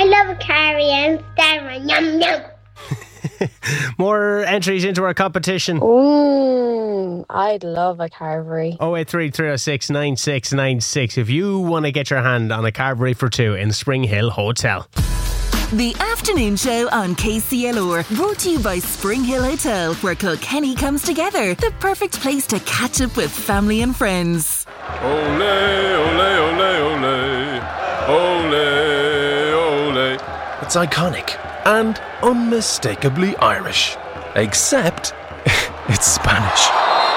love a curry and salmon. Yum yum. More entries into our competition. I'd love a Carvery. 083 306 9696 if you want to get your hand on a Carvery for two in Spring Hill Hotel. The afternoon show on KCLR, brought to you by Spring Hill Hotel, where Kilkenny comes together. The perfect place to catch up with family and friends. Ole, ole, ole, ole. Ole, ole. It's iconic and unmistakably Irish. Except it's Spanish.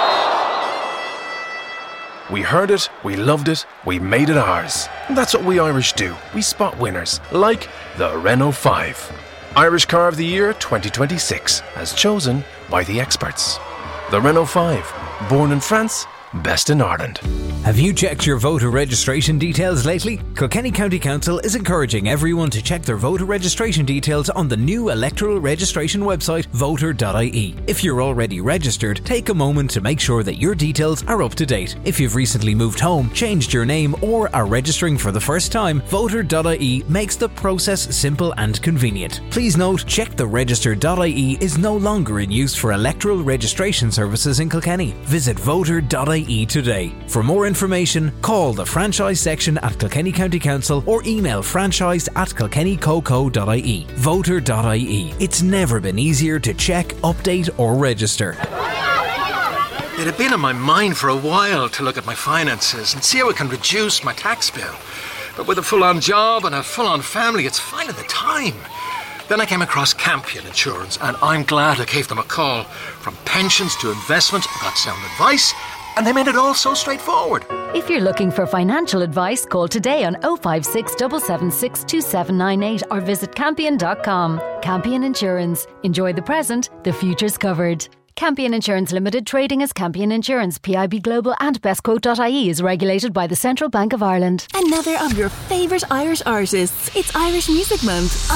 We heard it, we loved it, we made it ours. That's what we Irish do. We spot winners, like the Renault 5. Irish Car of the Year 2026, as chosen by the experts. The Renault 5, born in France, best in Ireland. Have you checked your voter registration details lately? Kilkenny County Council is encouraging everyone to check their voter registration details on the new electoral registration website, voter.ie. If you're already registered, take a moment to make sure that your details are up to date. If you've recently moved home, changed your name, or are registering for the first time, voter.ie makes the process simple and convenient. Please note, check the register.ie is no longer in use for electoral registration services in Kilkenny. Visit voter.ie today. For more information, call the franchise section at Kilkenny County Council or email franchise@kilkennycoco.ie. Voter.ie. It's never been easier to check, update or register. It had been on my mind for a while to look at my finances and see how I can reduce my tax bill. But with a full-on job and a full-on family, it's finding the time. Then I came across Campion Insurance, and I'm glad I gave them a call. From pensions to investment, I got sound advice, and they made it all so straightforward. If you're looking for financial advice, call today on 056 776 2798 or visit campion.com. Campion Insurance. Enjoy the present, the future's covered. Campion Insurance Limited, trading as Campion Insurance, PIB Global and bestquote.ie is regulated by the Central Bank of Ireland. Another of your favourite Irish artists. It's Irish Music Month